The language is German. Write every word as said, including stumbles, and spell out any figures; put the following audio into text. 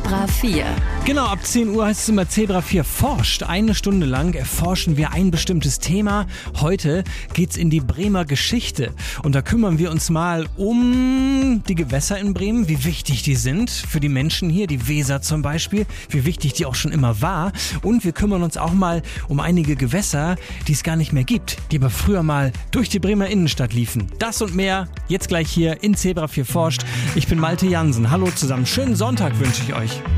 Zebra vier. Genau, ab zehn Uhr heißt es immer Zebra vier forscht. Eine Stunde lang erforschen wir ein bestimmtes Thema. Heute geht's in die Bremer Geschichte. Und da kümmern wir uns mal um die Gewässer in Bremen, wie wichtig die sind für die Menschen hier, die Weser zum Beispiel, wie wichtig die auch schon immer war. Und wir kümmern uns auch mal um einige Gewässer, die es gar nicht mehr gibt, die aber früher mal durch die Bremer Innenstadt liefen. Das und mehr jetzt gleich hier in Zebra vier forscht. Ich bin Malte Jansen. Hallo zusammen. Schönen Sonntag wünsche ich euch.